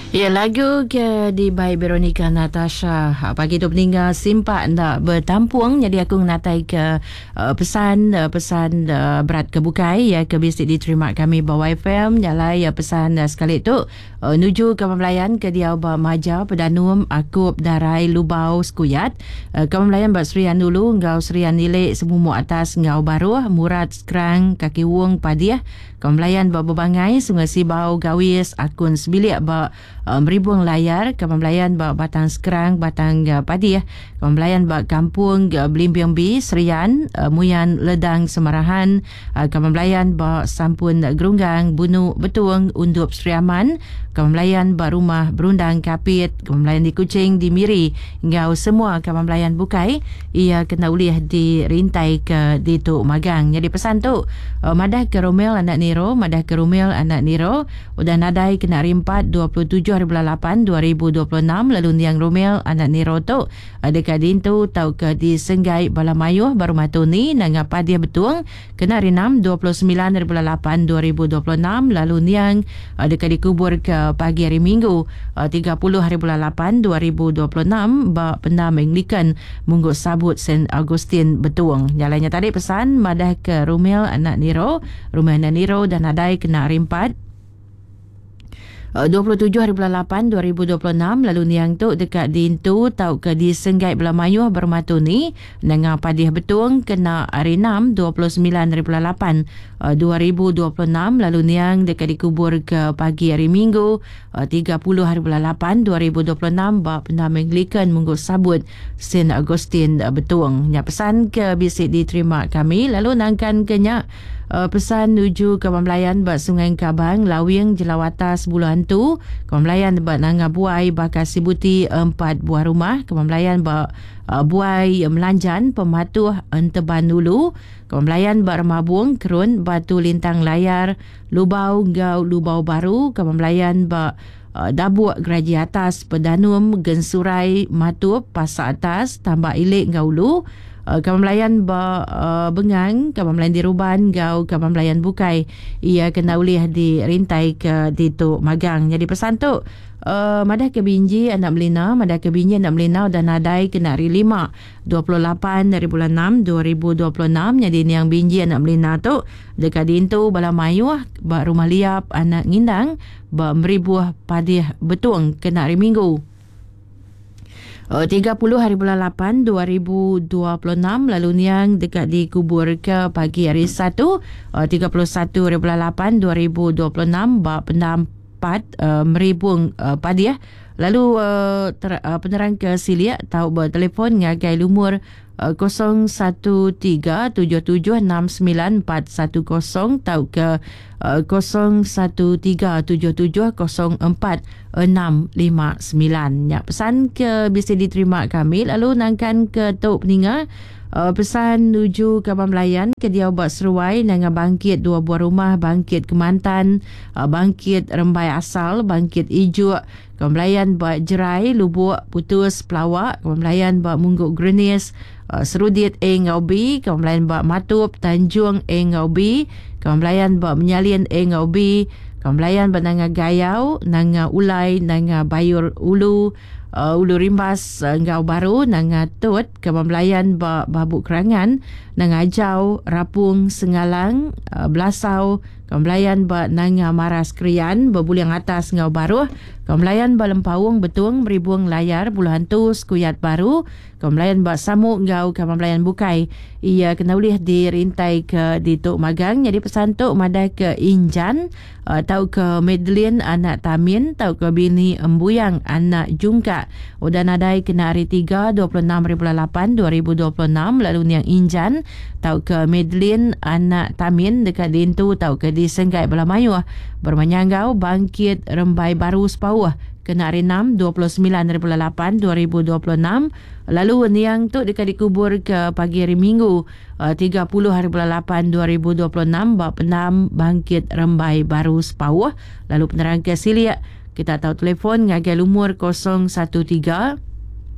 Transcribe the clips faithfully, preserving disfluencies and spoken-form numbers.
Ya, lagu ke di by Veronica Natasha. Ha, pagi tu peninggal simpak nak bertampung. Jadi aku natai ke uh, pesan uh, pesan uh, berat kebukai ya ke bisik diterima kami bawa F M. Nyalai ya pesan uh, sekali tu uh, nuju ke pemelayan ke dia ba maja pedanum akup darai lubau skuyat. Uh, ke pemelayan ba serian dulu ngau serian nilai semumu atas ngau baru murad skrang kaki wong padiah. Kemelayan ba bebangai sungai Sibau Gawis akun sebilik ba uh, meribuang layar. Kemelayan ba batang sekerang batang uh, padi ya. Kemelayan ba kampung uh, Belimbiang B Serian uh, Muyan Ledang Semarahan. Uh, Kemelayan ba sampun uh, Gerunggang Bunu Betuang Undup Seriaman. Kemelayan ba rumah Berundang Kapit. Kemelayan di Kuching di Miri ngau semua kemelayan bukai ia kena ulih dirintai ke di Tuk Magang. Jadi pesan tu uh, madah ke Romel anak Niro, madah ke Romel anak Niro udah nadai kena rimpat dua puluh tujuh hari bulan lapan dua ribu dua puluh enam. Lalu niang Romel anak Niro tu ada kadin tu tau ke di Senggai Balamayuh baru matuni nang apa dia betul kena rinam dua puluh sembilan hari bulan lapan dua ribu dua puluh enam. Lalu niang ada kadi kubur ke pagi hari Minggu tiga puluh hari bulan lapan dua ribu dua puluh enam ba pendam Anglican munggu sabut Saint Augustine Betuang. Jalannya tadi pesan madah ke Romel anak Niro, Romel anak Niro dan adai kena rimpat dua puluh tujuh hari bulan lapan dua ribu dua puluh enam. Lalu niang tu dekat di Intu tau ke di Senggai Belamayuh Bermatuni dengan Padih Betung kena hari enam dua puluh sembilan hari bulan lapan dua ribu dua puluh enam. Lalu niang dekat dikubur ke pagi hari Minggu tiga puluh hari bulan lapan dua ribu dua puluh enam bab pendam Anglican munggu sabut Saint Augustine Betung. Nya pesan ke bisik diterima kami. Lalu nangkan kenyak Uh, pesan nuju ke pemelayan bat Sungai Kabang Lawing Jelawata sepuluh hantu. Ke pemelayan bat Nanga Buai Bakar Sibuti empat buah rumah. Ke pemelayan bat uh, Buai Melanjan Pematuh Enteban Dulu. Ke pemelayan bat Remabung Kerun Batu Lintang Layar Lubau Gau Lubau Baru. Ke pemelayan bat Uh, Dabuk Geraji Atas Pedanum Gensurai Matup Pasak Atas Tambak Ilik Gaulu. Uh, Kawan Melayan ba, uh, Bengang, Kawan Melayan di Ruban, Gau, Kawan Melayan Bukai. Ia kena ulih dirintai ke di Tuk Magang. Jadi pesan tu, uh, madah ke Binji anak Melina, madah ke Binji anak Melina dan nadai kena hari lima, dua puluh lapan dari bulan enam, dua ribu dua puluh enam. Jadi ni yang Binji anak Melina tu, dekat di Intu, Balamayuh, ba Rumah Liap, anak Ngindang, ba Meribuah Padih Betung, kena hari Minggu. Uh, tiga puluh hari bulan lapan dua ribu dua puluh enam. Lalu niang dekat dikubur ke pagi hari satu uh, tiga puluh satu hari bulan lapan dua ribu dua puluh enam bab pendapat uh, meribung uh, padiah. Lalu uh, ter, uh, penerang ke Siliak tahu bertelefon ngagai lumur uh, kosong satu tiga tujuh tujuh enam sembilan empat satu kosong tahu ke uh, kosong satu tiga tujuh tujuh kosong empat enam lima sembilan. Ya, pesan ke bisa diterima kami. Lalu nangkan ke Tok Peninga. Uh, pesan nuju ke Pemelayan ke dia buat seruai dengan bangkit dua buah rumah, bangkit Kemantan, uh, bangkit Rembai Asal, bangkit Ijuk. Pemelayan buat Jerai, Lubuk, Putus, Pelawak. Pemelayan buat Mungguk Grenis, uh, Serudit A Ngaubi. Pemelayan buat Matup, Tanjung A Ngaubi. Pemelayan buat Menyalin A Ngaubi. Pemelayan buat Nanga Gayau, Nanga Ulai, Nanga Bayur Ulu. Uh, Ulu Rimbas uh, Ngau Baru Nanga Tut. Kepemelayan ba Babuk Kerangan Nanga Jau Rapung Sengalang uh, Belasau. Kepemelayan ba Nanga Maras Krian Berbuliang Atas Ngau Baru. Kepemelayan ba Lempawung Betung Meribuang Layar Bulu Hantu Skuyat Baru. Kepemelayan ba Samuk Ngau Kepemelayan Bukai. Ia kena ulih dirintai ke di Tuk Magang. Jadi pesan tu madah ke Injan uh, tau ke Madeline anak Tamin, tau ke bini Embuyang anak Jungka. Udah nadai kena hari tiga dua puluh enam hari bulan lapan dua ribu dua puluh enam. Lalu niang Injan tau ke Madeline anak Tamin dekat Dintu, tau ke di Senggai Belamayuh Bermanyanggau bangkit Rembai Baru Sepauh kena hari enam dua puluh sembilan hari bulan lapan dua ribu dua puluh enam. Lalu niang tu dekat dikubur ke pagi hari Minggu uh, tiga puluh hari bulan lapan dua ribu dua puluh enam bab penam bangkit Rembai Baru Sepauh. Lalu penerang ke Siliak kita tahu telefon ngagai lumur kosong satu tiga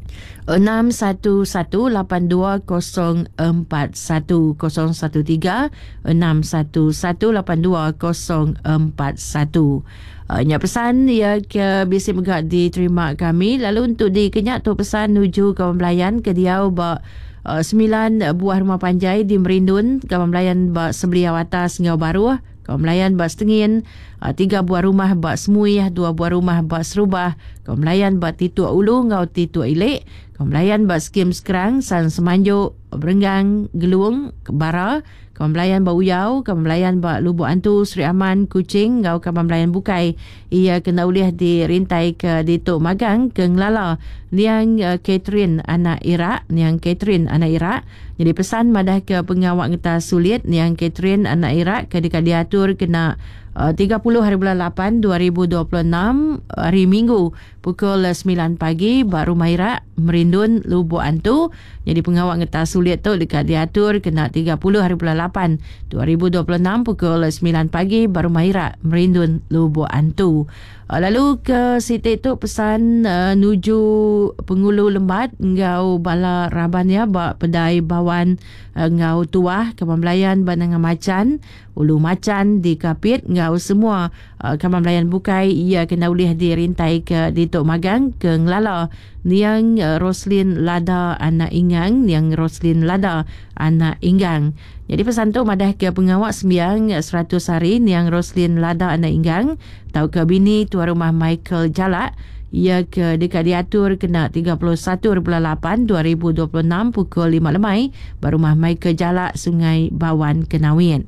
enam satu satu lapan dua kosong empat satu kosong satu tiga enam satu satu lapan dua kosong empat satu. Uh, nya pesan ya ke bisi megak diterima kami. Lalu untuk di Kenyak tu pesan nuju Kawan Melayan ke Diau ba uh, sembilan buah rumah panjai di Merindun, Kawan Melayan ba Sebeliau Atas Ngau Baru, Kawan Melayan ba Setengin, uh, tiga buah rumah ba Semui, dua buah rumah ba Serubah, Kawan Melayan ba Titua Ulu Ngau Titua Ilik, Kawan Melayan ba Skim Sekerang, San Semanjuk, Berenggang, Geluong, Bara, Kawan Melayan ba Uyau, Kawan Melayan ba Lubuk Antu, Seri Aman, Kuching, Ngau Kawan Melayan Bukai. Ia kena uliah dirintai ke Dituk Magang ke Ngelala. Niang uh, Catherine anak Iraq, Niang Catherine anak Iraq. Jadi pesan madah ke pengawak ngetas sulit, Niang Catherine anak Iraq ke dekat diatur kena Uh, tiga puluh hari bulan lapan dua ribu dua puluh enam hari Minggu pukul sembilan pagi Baru Mairak Merindun Lubuk Antu. Jadi pengawak ngetas sulit tu dekat diatur kena tiga puluh hari bulan lapan dua ribu dua puluh enam pukul sembilan pagi Baru Mairak Merindun Lubuk Antu. Uh, lalu ke Siti tu pesan uh, nuju Pengulu Lembat ngau bala rabannya ba pedai bawan uh, ngau tuah Kawan Melayan Banangan Macan Ulu Macan di Kapit ngau semua uh, Kawan Melayan Bukai. Ia kena ulih dirintai ke Dituk Magang ke Ngelala. Niang uh, Roslin Lada anak Ingang, Niang Roslin Lada anak Inggang. Jadi pesan tu madah ke pengawak sembiang seratus hari Niang Roslin Lada anak Inggang, tau ke bini tuan rumah Michael Jalak. Ia ke dekat diatur kena tiga puluh satu bulan lapan dua ribu dua puluh enam pukul lima lemai Barumah Michael Jalak Sungai Bawan Kenawin.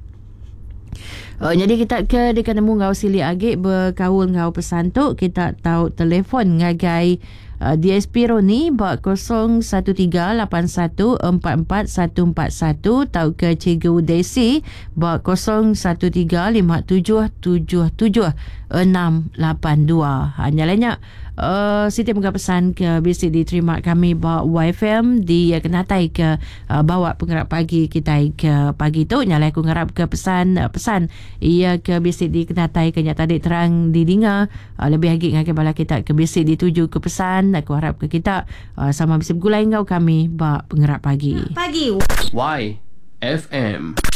Oh, jadi kita ke dekat nemu ngau sili agik berkaul ngau pesan tu kita tahu telefon ngagai uh, D S P Roni ba kosong satu tiga lapan satu empat empat satu empat satu, tahu ke Cikgu Desi ba kosong satu tiga lima tujuh tujuh tujuh enam lapan dua. Hanya lainnya uh, Siti muka pesan ke bisi diterima kami ba Y F M di uh, kenatai ke uh, bawa penggarap pagi kita ke pagi tu. Nyalai aku ngarap ke pesan uh, pesan ia ke bisi di kenatai ke nyata adik terang di Dinga. Uh, lebih lagi ngakai bala kita ke bisi dituju ke pesan. Aku harap ke kita uh, sama bisi bergulai ngau kami ba penggarap pagi. Pagi Y F M.